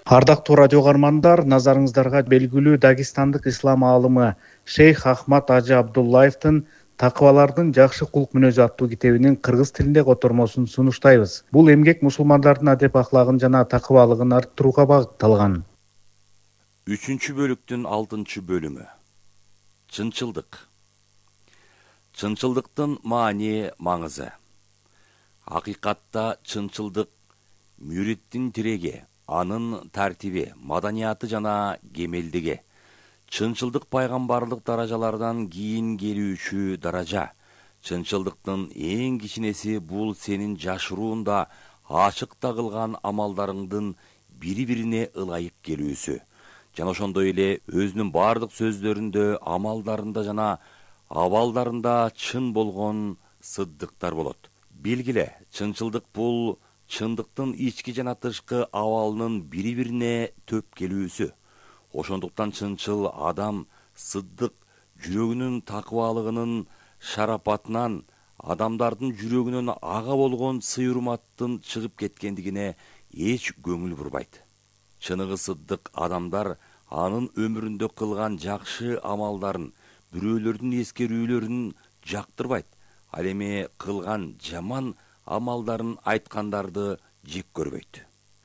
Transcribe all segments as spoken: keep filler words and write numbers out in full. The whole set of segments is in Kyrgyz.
Ардактуу радио каармандар, назарыңыздарга белгилүү Дагестандык ислам аалымы Шейх Ахмад Ажы Абдуллаевдин Такыбалардын жакшы кулк мүнөзү аттуу китебинин кыргыз тилинде котормосун сунуштайбыз. Бул эмгек мусулмандардын адеп аклагын жана такыбалыгын арттырууга багытталган. Үчүнчү бөлүктүн алтынчы бөлүмү. Чынчылдык. Чынчылдыктын маани маңызы. Акыйкатта чынчылдык мүриттин тиреги, анын тартиби, маданияты жана кемелдиги. Чынчылдык пайгамбарлык даражалардан кийин келүүчү даража. Чынчылдыктын эң кичинеси бул сенин жашыруунда ачыкта кылган амалдарыңдын бири-бирине ылайык келүүсү. Жана ошондой эле өзүнүн бардык сөздөрүндө, амалдарында жана абалдарында чын болгон сыддыктар болот. Белгиле, чынчылдык бул чындыктын ички жана тышкы абалынын бири-бирине төп келүүсү. Ошондуктан чынчыл адам сыддык жүрөгүнүн такыбалыгынын шарапатынан, адамдардын жүрөгүнөн ага болгон сый-урматтын чыгып кеткендигине эч көңүл бурбайт. Чыныгы сыддык адамдар анын өмүрүндө кылган жакшы амалдарын, бирөөлөрдүн эскерүүлөрүн жактырбайт. Ал эми кылган жаман амалдарын айткандарды жек көрбөйт.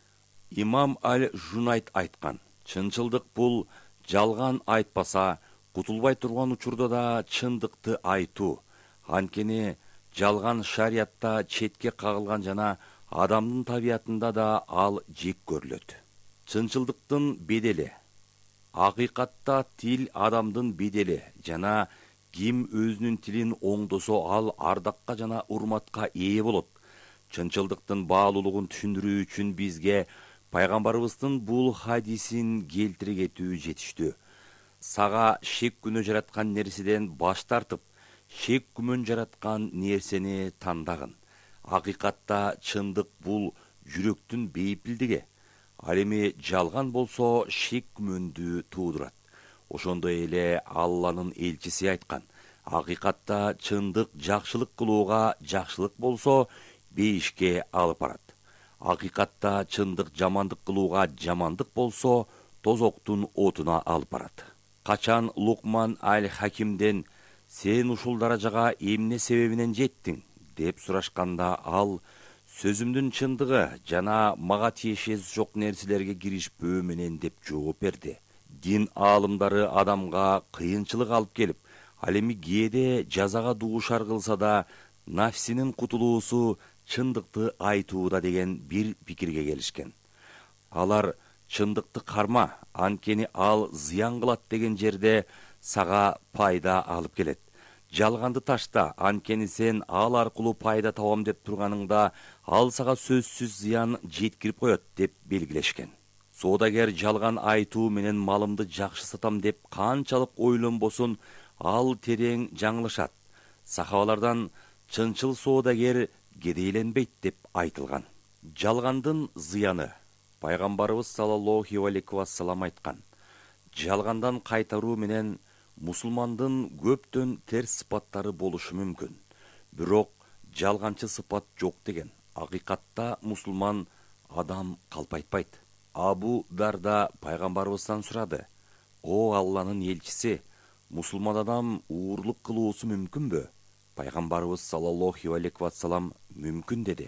Имам Аль-Жунайд айткан: чынчылдык бул жалган айтпаса, кутулбай турган учурда да чындыкты айтуу. Анткени жалган шариятта четке кагылган жана адамдын табиятында да ал жек көрүлөт. Чынчылдыктын бедели. Акыйкатта тил адамдын бедели жана ким өзүнүн тилин оңдосо, ал ардакка жана урматка ээ болот. Чынчылдыктын баалуулугун түшүндүрүү үчүн бизге пайгамбарыбыздын бул хадисин келтире кетүү жетиштүү. Сага шек күнөө жараткан нерседен баш тартып, шек күмөн жараткан нерсени тандагын. Акыйкатта чындык бул жүрөктүн бейпилдиги. Ал эми жалган болсо шек күмөндү туудурат. Ошондой эле Алланын элчиси айткан: акыйкатта чындык жакшылык кылууга жакшылык болсо, бейишке алып барат. Акыйкатта чындык жамандык кылууга жамандык болсо, тозоктун отуна алып барат. Качан Лукман Аль-Хакимден: сен ушул даражага эмне себебинен жеттиң? деп сурашканда, ал: сөзүмдүн чындыгы жана мага тиешеси жок нерселерге киришпөө менен деп жооп берди. Дин аалымдары адамга кыйынчылык алып келип, ал эми кээде жазага дуушар кылса да, нафсинин кутулуусу чындыкты айтууда деген бир пикирге келишкен. Алар: чындыкты карма, анткени ал зыян кылат деген жерде сага пайда алып келет. Жалганды ташта, анткени сен ал аркылуу пайда табам деп турганыңда, ал сага сөзсүз зыян жеткирип коет деп белгилешкен. Соодагер жалган айтуу менен малымды жакшы сатам деп канчалык ойлонбосун, ал терең жаңылышат. Сахабалардан чынчыл соодагер кедейленбейт деп айтылган. Жалгандын зыяны. Пайгамбарыбыз саллаллаху алейхи вассалам айткан: жалгандан кайтаруу менен мусулмандын көптөн терс сыпаттары болушу мүмкүн. Бирок жалганчы сыпат жок деген. Акыйкатта мусулман адам калп айтпайт. Абу Дарда пайгамбарыбыздан сурады: о Алланын элчиси, мусулман адам уурлук кылуусу мүмкүнбү? Пайгамбарыбыз саллаллаху алейхи вассалам мүмкүн деди.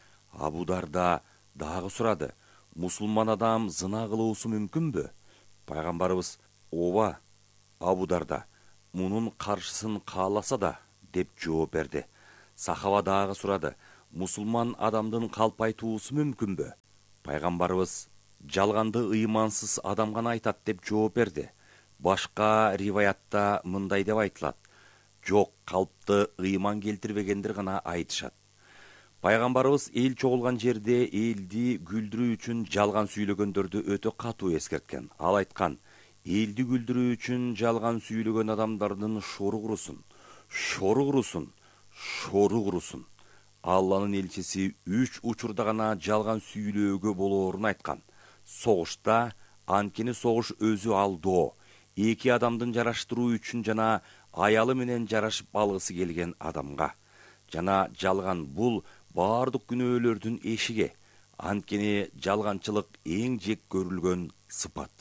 Абу Дарда дагы сурады: мусулман адам зына кылуусу мүмкүнбү? Пайгамбарыбыз: ооба, Абу Дарда, мунун каршысын кааласа да, деп жооп берди. Сахаба дагы сурады: мусулман адамдын калп айтуусу мүмкүнбү? Пайгамбарыбыз: жалганды ыймансыз адам гана айтат деп жооп берди. Башка риваятта мындай деп айтылат: жок, калпты ыйман келтирбегендер гана айтышат. Пайгамбарыбыз эл чогулган жерде элди күлдүрүү үчүн жалган сүйлөгөндөрдү өтө катуу эскерткен. Ал айткан: элди күлдүрүү үчүн жалган сүйлөгөн адамдардын шору курусун, шору курусун, шору курусун. Алланын элчиси үч учурда гана жалган сүйлөөгө болоорун айткан. Согушта, анткени согуш өзү алдоо, эки адамдын жараштыруу үчүн жана аялы менен жарашып алгысы келген адамга. Жана жалган бул баардык күнөөлөрдүн эшиги. Анткени жалганчылык эң жек көрүлгөн сыпат.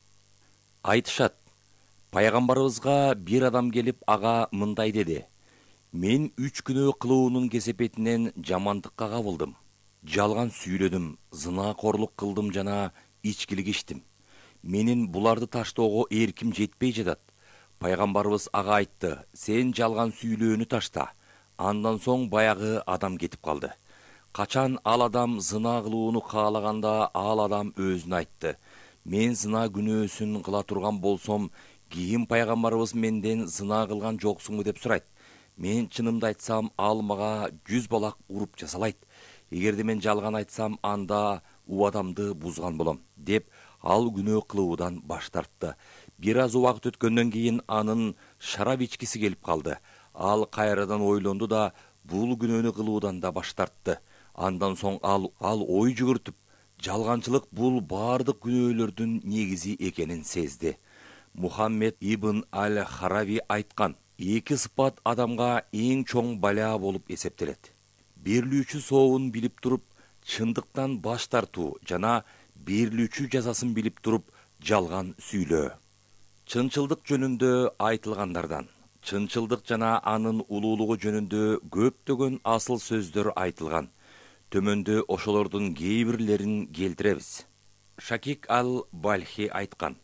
Айтышат, пайгамбарыбызга бир адам келип ага мындай деди: мен үч күнөө кылуунун кесепетинен жамандыкка кабылдым. Жалган сүйлөдүм, зынакорлук кылдым жана ичкилик иштим. Менин буларды таштоого эрким жетпей жатат. Пайгамбарыбыз ага айтты: сен жалган сүйлөөнү ташта. Андан соң баягы адам кетип калды. Качан ал адам зына кылууну каалаганда ал адам өзүнө айтты: мен зына күнөөсүн кыла турган болсом, кийин пайгамбарыбыз менден зына кылган жоксуңбу деп сурайт. Мен чынымды айтсам, ал мага жүз балак уруп жасалайт. Эгерде мен жалган айтсам, анда убадамды бузган болом, деп ал күнөө кылуудан баш тартты. Бир аз убакыт өткөндөн кийин анын шарап ичкиси келип калды. Ал кайрадан ойлонду да бул күнөөнү кылуудан да баш тартты. Андан соң ал ал ой жүгүртүп, жалганчылык бул бардык күнөөлөрдүн негизи экенин сезди. Мухаммед ибн аль-Харави айткан: эки сыпат адамга эң чоң бала болуп эсептелет. Берилүүчү соовун билип туруп, чындыктан баш тартуу жана берилүүчү жазасын билип туруп, жалган сүйлөө. Чынчылдык жөнүндө айтылгандардан, чынчылдык жана анын улуулугу жөнүндө көптөгөн асыл сөздөр айтылган. Төмөндө ошолордун кээ бирлерин келтиребиз. Шакик ал-Бальхи айткан: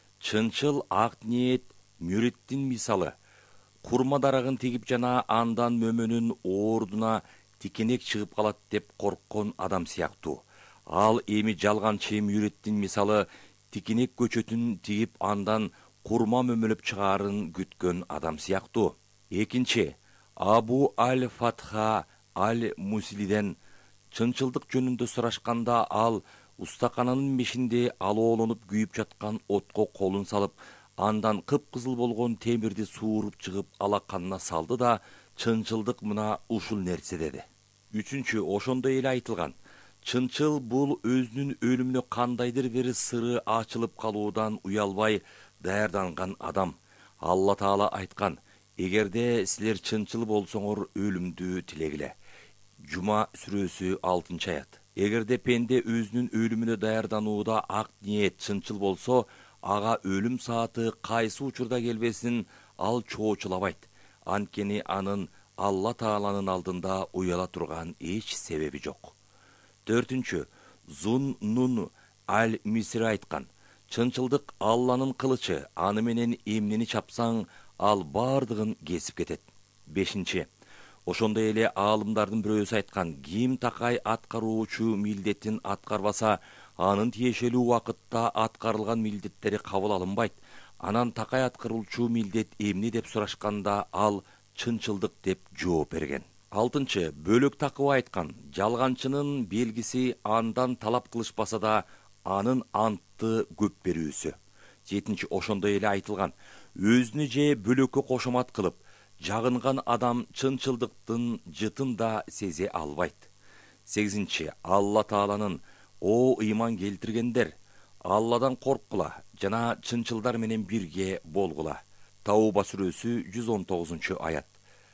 чынчыл ак ниет мүриттин мисалы. Курма дарагын тегип жана андан мөмөнүн ордуна тикенек чыгып калат деп корккон адам сыяктуу. Ал эми жалганчы мүриттин мисалы тикенек көчөтүн тигип андан курма мөмөлөп чыгаарын күткөн адам сыяктуу. Экинчи, Абу аль-Фатха аль-Муслиден чынчылдык жөнүндө сурашканда ал устакананын мешинде алоолонуп күйүп жаткан отко колун салып, андан кыпкызыл болгон темирди сууруп чыгып алаканына салды да, чынчылдык мына ушул нерсе деди. Үчүнчү, ошондой эле айтылган: чынчыл бул өзүнүн өлүмүнө кандайдыр бир сыры ачылып калуудан уялбай даярданган адам. Алла Таала айткан: эгерде силер чынчыл болсоңор өлүмдү тилегиле. Жума сүрөсү алтынчы аят. Эгерде пенде өзүнүн өлүмүнө даярданууда ак ниет чынчыл болсо, ага өлүм сааты кайсы учурда келбесин ал чоочулабайт. Анткени анын Алла Тааланын алдында уяла турган эч себеби жок. Төртүнчү, Зун Нун аль-Мисри айткан: чынчылдык Алланын кылычы, аны менен эмнени чапсаң, ал бардыгын кесип кетет. Бешинчи, ошондой эле аалымдардын бирөөсү айткан: ким такай аткаруучу милдетин аткарбаса, анын тиешелүү убакытта аткарылган милдеттери кабыл алынбайт. Анан такай аткарылчу милдет эмне деп сурашканда, ал чынчылдык деп жооп берген. Алтынчы, Бөлөк Такыба айткан: жалганчынын белгиси андан талап кылышпаса да, анын антты көп берүүсү. Жетинчи, ошондой эле айтылган: өзүнө же бөлөккө кошомат кылып, жагынган адам чынчылдыктын жытын да сезе албайт. Сегизинчи, Алла Тааланын: о ыйман келтиргендер, Алладан корккула жана чынчылдар менен бирге болгула. Тауба сүрөсү жүз он тогузунчу аят.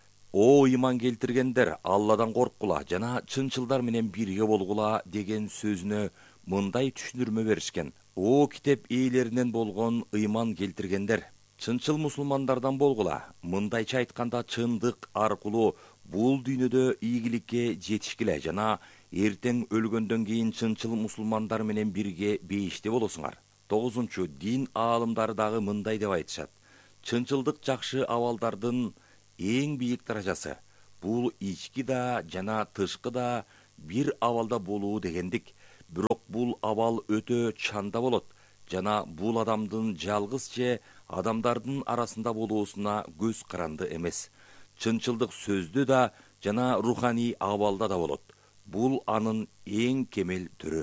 О ыйман келтиргендер, Алладан корккула жана чынчылдар менен бирге болгула деген сөзүнө мындай түшүндүрмө беришкен: о китеп ээлеринен болгон ыйман келтиргендер, чынчыл мусулмандардан болгула. Мындайча айтканда, чындык аркылуу бул дүйнөдө ийгиликке жетишкиле жана эртең өлгөндөн кийин чынчыл мусулмандар менен бирге бейиште болосуңар. Тогузунчу, дин аалымдары дагы мындай деп айтышат: чынчылдык жакшы абалдардын эң бийик даражасы. Бул ички да жана тышкы да бир абалда болуу дегендик. Бирок бул абал өтө чанда болот жана бул адамдын жалгыз же адамдардын арасында болуусуна көз каранды эмес. Чынчылдык сөздү да жана руханий абалда да болот. Бул анын эң кемел түрү.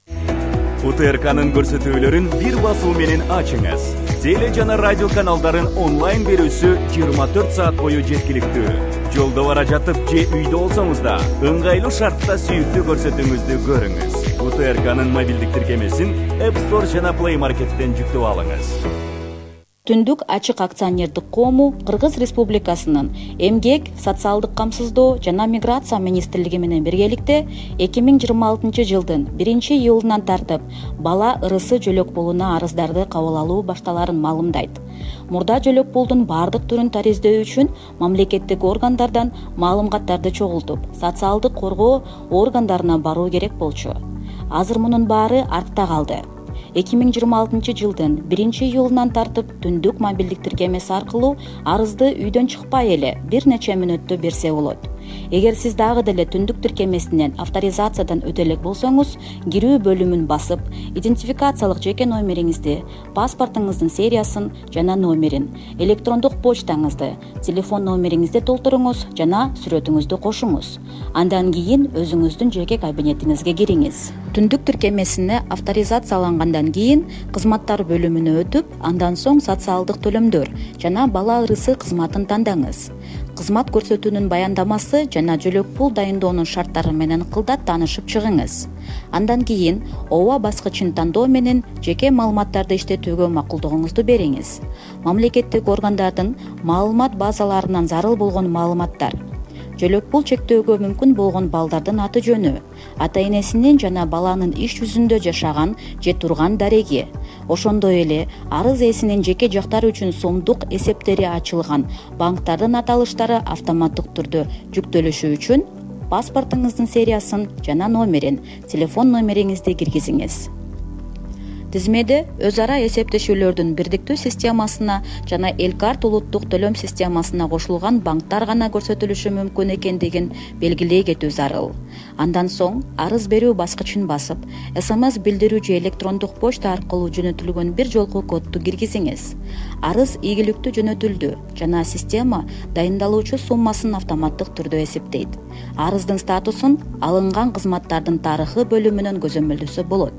УТРКнын көрсөтүүлөрүн бир басуу менен ачыңыз. Теле жана радио каналдарын онлайн берүүсү жыйырма төрт саат бою жеткиликтүү. Жолдо бара жатып же үйдө болсоңуз да ыңгайлуу шартта сүйүктүү көрсөтүүңүздү көрүңүз. УТРКнын мобилдик тиркемесин App Store жана Play Market'тен жүктөп алыңыз. Түндүк ачык акционердик коому Кыргыз Республикасынын Эмгек, социалдык камсыздоо жана миграция министрлиги менен биргеликте эки миң жыйырма алтынчы жылдын биринчи июлунан тартып бала ырысы жөлөк пулуна арыздарды кабыл алуу башталарын маалымдайт. Мурда жөлөк пулдун бардык түрүн тариздөө үчүн мамлекеттик органдардан маалыматтарды чогултуп, социалдык коргоо органдарына баруу керек болчу. Азыр мунун баары артта калды. эки миң жыйырма алтынчы жылдын биринчи июлунан тартып түндүк мобилдик тиркемеси аркылуу арызды үйдөн чыкпай эле бир нече мүнөттө берсе болот. Эгер сиз дагы деле түндүк тиркемесинен авторизациядан өтө элек болсоңуз, кирүү бөлүмүн басып, идентификациялык жеке номериңизди, паспортуңуздун сериясын жана номерин, электрондук почтаңызды, телефон номериңизди толтуруңуз жана сүрөтүңүздү кошуңуз. Андан кийин өзүңүздүн жеке кабинетиңизге кириңиз. Түндүк тиркемесине авторизациялангандан кийин кызматтар бөлүмүнө өтүп, андан соң социалдык төлөмдөр жана бала ырысы кызматын тандаңыз. Кызмат көрсөтүүнүн баяндамасы жана жөлөк пул дайындоонун шарттары менен кылдат таанышып чыгыңыз. Андан кийин ооба баскычын тандоо менен жеке маалыматтарды иштетүүгө макулдугуңузду бериңиз. Мамлекеттик органдардын маалымат базаларынан зарыл болгон маалыматтар, жөлөк пул чектөөгө мүмкүн болгон балдардын аты жөнү, ата-энесинин жана баланын иш жүзүндө жашаган же турган дареги, ошондой эле арыз ээсинин жеке жактары үчүн сомдук эсептери ачылган банктардын аталыштары автоматтык түрдө жүктөлүшү үчүн паспортуңуздун сериясын жана номерин, телефон номериңизди киргизиңиз. Тизмеде өз ара эсептешүүлөрдүн бирдиктүү системасына жана Элкарт улуттук төлөм системасына кошулган банктар гана көрсөтүлүшү мүмкүн экендигин белгилей кетүү зарыл. Андан соң арыз берүү баскычын басып, эс эм эс билдирүү же электрондук почта аркылуу жөнөтүлгөн бир жолку кодду киргизиңиз. Арыз ийгиликтүү жөнөтүлдү жана система дайындалуучу суммасын автоматтык түрдө эсептейт. Арыздын статусун алынган кызматтардын тарыхы бөлүмүнөн көзөмөлдөсө болот.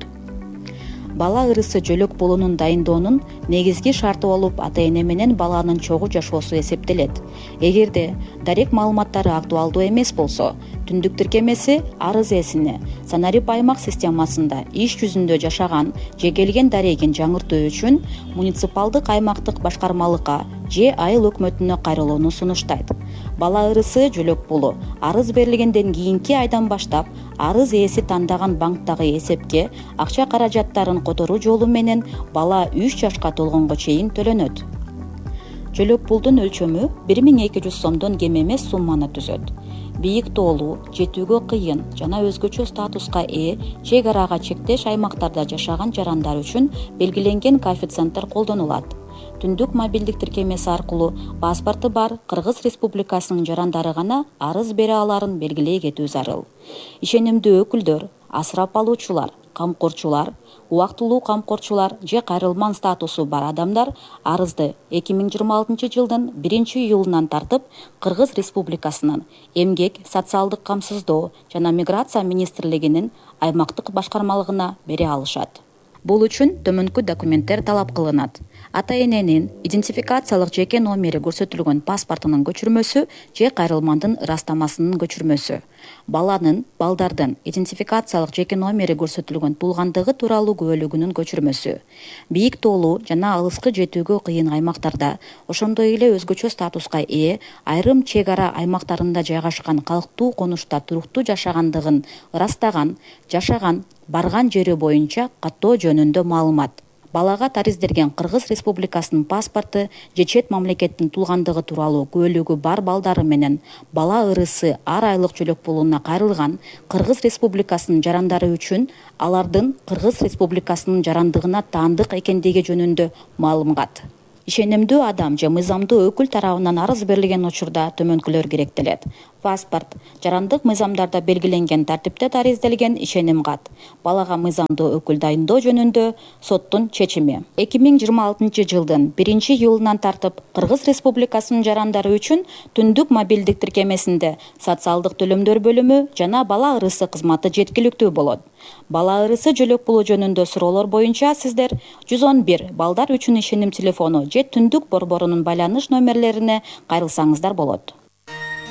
Бала ырысы жөлөк пулунун дайындоонун негизги шарты болуп ата-эне менен баланын чогуу жашоосу эсептелет. Эгерде дарек маалыматтары актуалдуу эмес болсо, түндүк тиркемеси арыз ээсине Санарип аймак системасында иш жүзүндө жашаган же келген дарегин жаңыртуу үчүн муниципалдык аймактык башкармалыкка же айыл өкмөтүнө кайрылууну сунуштайт. Бала ырысы жөлөк пулу арыз берилгенден кийинки айдан баштап арыз ээси тандаган банктагы эсепке акча каражаттарын которуу жолу менен бала үч жашка толгонго чейин төлөнөт. Жөлөк пулдун өлчөмү бир миң эки жүз сомдон кем эмес сумманы түзөт. Бийик тоолуу, жетүүгө кыйын жана өзгөчө статуска ээ чек арага чектеш аймактарда жашаган жарандар үчүн белгиленген коэффициенттер колдонулат. Түндүк мобилдик тиркемеси аркылуу паспорту бар Кыргыз Республикасынын жарандары гана арыз бере аларын белгилей кетүү зарыл. Ишенимдүү өкүлдөр, асырап алуучулар, камкорчулар, убактылуу камкорчулар же кайрылман статусу бар адамдар арызды эки миң жыйырма алтынчы жылдын биринчи июлунан тартып Кыргыз Республикасынын Эмгек, социалдык камсыздоо жана миграция министрлигинин аймактык башкармалыгына бере алышат. Бул үчүн төмөнкү документтер талап кылынат. Ата-эненин идентификациялык жеке номери көрсөтүлгөн паспортунун көчүрмөсү же кайрылмандын ырастамасынын көчүрмөсү. Баланын, балдардын идентификациялык жеке номери көрсөтүлгөн туулгандыгы тууралуу күбөлүгүнүн көчүрмөсү. Бийик тоолуу жана алыскы жетүүгө кыйын аймактарда, ошондой эле өзгөчө статуска ээ айрым чек ара аймактарында жайгашкан калктуу конушта туруктуу жашагандыгын ырастаган, жашаган, барган жери боюнча каттоо жөнүндө маалымат. Балага тариздерген Кыргыз Республикасынын паспорту же чет мамлекеттин туулгандыгы тууралуу күбөлүгү бар балдары менен бала ырысы ар айлык жөлөк пулуна кайрылган Кыргыз Республикасынын жарандары үчүн алардын Кыргыз Республикасынын жарандыгына таандык экендиги жөнүндө маалымат. Ишенимдүү адам же мыйзамдуу өкүл тарабынан арыз берилген учурда төмөнкүлөр керектелет. Паспорт, жарандык мыйзамдарда белгиленген тартипте тариздалген ишеним кат, балага мыйзамдуу өкүл дайындоо жөнүндө соттун чечими. эки миң жыйырма алтынчы жылдын биринчи июлунан тартып Кыргыз Республикасынын жарандары үчүн түндүк мобилдик тиркемесинде социалдык төлөмдөр бөлүмү жана бала ырысы кызматы жеткиликтүү болот. Бала ырысы жөлөк пулу жөнүндө суроолор боюнча сиздер жүз он бир балдар үчүн ишеним телефону же түндүк борборунун байланыш номерлерине кайрылсаңыздар болот.